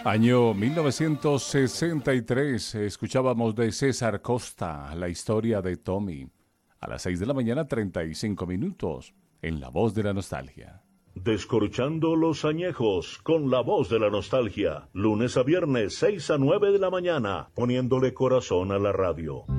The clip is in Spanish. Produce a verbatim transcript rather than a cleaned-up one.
Año mil novecientos sesenta y tres, escuchábamos de César Costa, la historia de Tommy. A las seis de la mañana, treinta y cinco minutos, en La Voz de la Nostalgia. Descorchando los añejos con La Voz de la Nostalgia. Lunes a viernes, seis a nueve de la mañana, poniéndole corazón a la radio.